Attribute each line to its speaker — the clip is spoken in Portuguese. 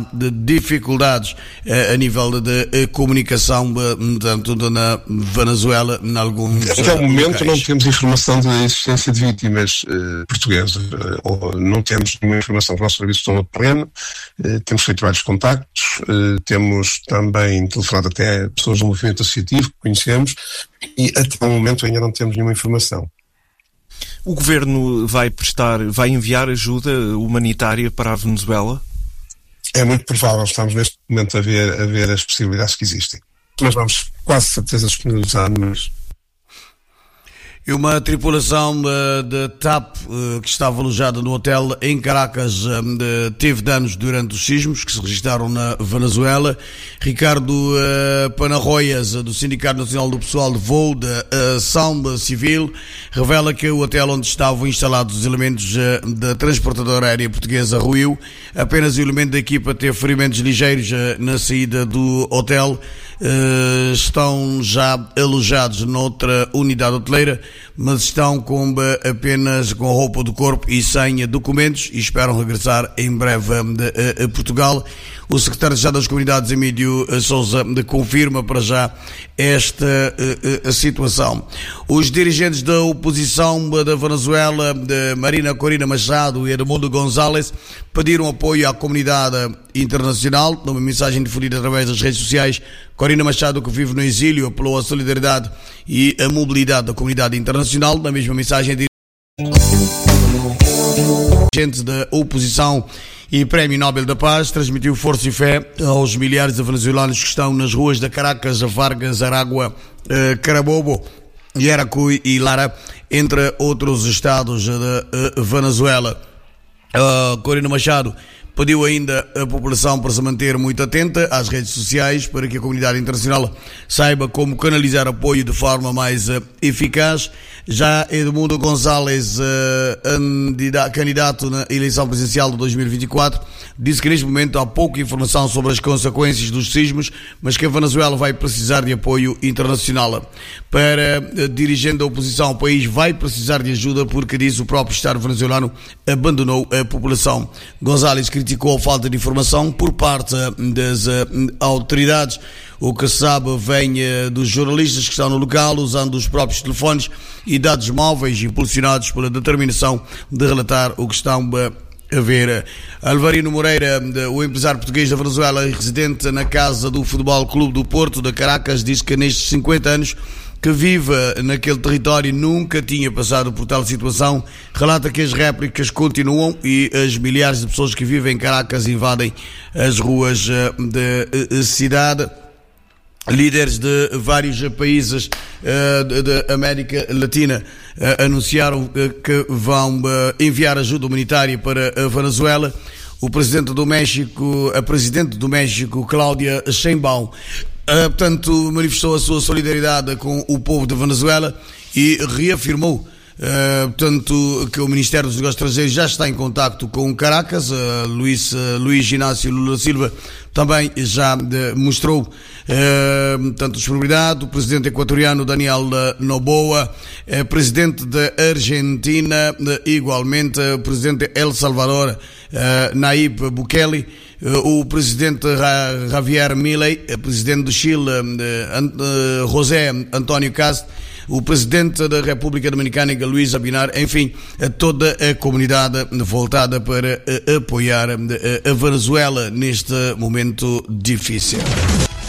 Speaker 1: de dificuldades a nível de comunicação, tanto na Venezuela, em alguns
Speaker 2: Até o momento
Speaker 1: locais.
Speaker 2: não temos informação da existência de vítimas portuguesas, ou não temos nenhuma informação. Os nossos serviços estão no terreno, temos feito vários contactos, temos também telefonado até pessoas do movimento associativo que conhecemos, e até o momento ainda não temos nenhuma informação.
Speaker 3: O governo vai enviar ajuda humanitária para a Venezuela?
Speaker 2: É muito provável, estamos neste momento a ver as possibilidades que existem. Mas vamos quase certeza disponibilizar números.
Speaker 1: E uma tripulação de TAP que estava alojada no hotel em Caracas teve danos durante os sismos que se registraram na Venezuela. Ricardo Panarroias, do Sindicato Nacional do Pessoal de Voo da Ação Civil, revela que o hotel onde estavam instalados os elementos da transportadora aérea portuguesa ruiu. Apenas o elemento da equipa teve ferimentos ligeiros na saída do hotel. Estão já alojados noutra unidade hoteleira, mas estão apenas com a roupa do corpo e sem documentos e esperam regressar em breve a Portugal. O secretário de Estado das Comunidades, Emílio Sousa, confirma para já esta situação. Os dirigentes da oposição da Venezuela, de Marina Corina Machado e Edmundo González, pediram apoio à comunidade internacional. Numa mensagem difundida através das redes sociais, Corina Machado, que vive no exílio, apelou à solidariedade e à mobilidade da comunidade internacional. Na mesma mensagem, dirigentes da oposição e Prémio Nobel da Paz transmitiu força e fé aos milhares de venezuelanos que estão nas ruas de Caracas, Vargas, Aragua, Carabobo, Yaracuy e Lara, entre outros estados da Venezuela. Corina Machado pediu ainda a população para se manter muito atenta às redes sociais para que a comunidade internacional saiba como canalizar apoio de forma mais eficaz. Já Edmundo González, candidato na eleição presidencial de 2024, disse que neste momento há pouca informação sobre as consequências dos sismos, mas que a Venezuela vai precisar de apoio internacional. Para dirigente da oposição, o país vai precisar de ajuda porque, diz, o próprio Estado venezuelano abandonou a população. González criticou a falta de informação por parte das autoridades. O que se sabe vem dos jornalistas que estão no local, usando os próprios telefones e dados móveis, impulsionados pela determinação de relatar o que estão a ver. Alvarino Moreira, o empresário português da Venezuela e residente na casa do Futebol Clube do Porto de Caracas, diz que nestes 50 anos que vive naquele território nunca tinha passado por tal situação. Relata que as réplicas continuam e as milhares de pessoas que vivem em Caracas invadem as ruas da cidade. Líderes de vários países da América Latina anunciaram que vão enviar ajuda humanitária para a Venezuela. O presidente do México, a presidente do México, Cláudia Sheinbaum, portanto, manifestou a sua solidariedade com o povo da Venezuela e reafirmou portanto, que o Ministério dos Negócios Estrangeiros já está em contacto com Caracas. Luís Inácio Lula Silva também já mostrou portanto, disponibilidade. O presidente equatoriano Daniel Noboa, presidente da Argentina, igualmente o presidente de El Salvador, Nayib Bukele, o presidente Javier Milei, presidente do Chile, José António Cast, o presidente da República Dominicana, Luís Abinader, enfim, toda a comunidade voltada para apoiar a Venezuela neste momento difícil.